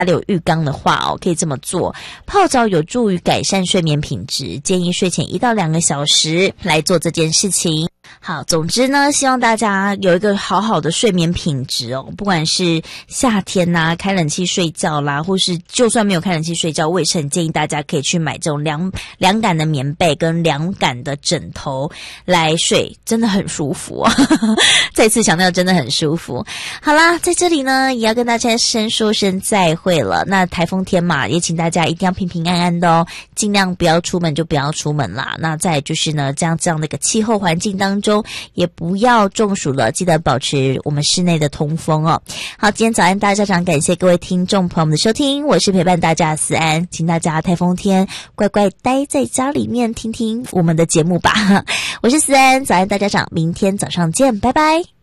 里有浴缸的话可以这么做。泡澡有助于改善睡眠品质，建议睡前1到2个小时来做这件事情。好，总之呢，希望大家有一个好好的睡眠品质不管是夏天开冷气睡觉啦，或是就算没有开冷气睡觉，我也是很建议大家可以去买这种凉感的棉被跟凉感的枕头来睡，真的很舒服再次强调，真的很舒服。好啦，在这里呢，也要跟大家说声再会了。那台风天嘛，也请大家一定要平平安安的尽量不要出门就不要出门啦。那再来就是呢，这样的一个气候环境当中，也不要中暑了，记得保持我们室内的通风好，今天早安大家长，感谢各位听众朋友们的收听，我是陪伴大家的思安，请大家台风天乖乖待在家里面听听我们的节目吧。我是思安，早安大家长，明天早上见，拜拜。